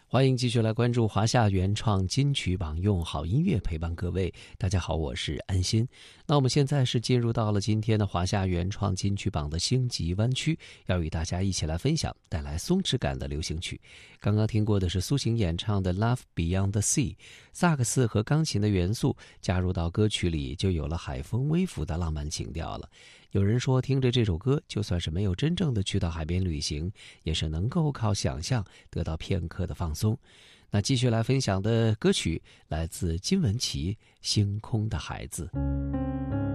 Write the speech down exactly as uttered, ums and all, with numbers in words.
欢迎继续来关注华夏原创金曲榜，用好音乐陪伴各位。大家好，我是安心。那我们现在是进入到了今天的华夏原创金曲榜的星级湾区，要与大家一起来分享带来松弛感的流行曲。刚刚听过的是苏醒演唱的 Love Beyond the Sea， 萨克斯和钢琴的元素加入到歌曲里，就有了海风微拂的浪漫情调了。有人说，听着这首歌，就算是没有真正的去到海边旅行，也是能够靠想象得到片刻的放松。那继续来分享的歌曲来自金玟岐《星空的孩子》。